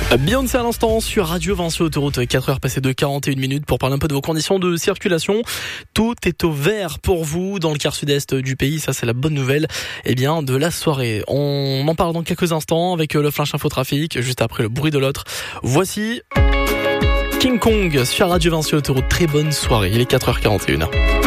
Beyoncé à l'instant sur Radio Vinci Autoroute, 4h passées de 41 minutes pour parler un peu de vos conditions de circulation. Tout est au vert pour vous dans le quart sud-est du pays, ça c'est la bonne nouvelle de la soirée. On en parle dans quelques instants avec le Flash Info Trafic, juste après le bruit de l'autre. Voici King Kong sur Radio Vinci Autoroute, très bonne soirée, il est 4h41.